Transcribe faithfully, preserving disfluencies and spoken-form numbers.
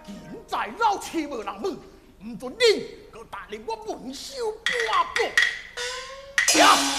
现在老妻无人问，唔准你，佮带领我文秀半步。呀！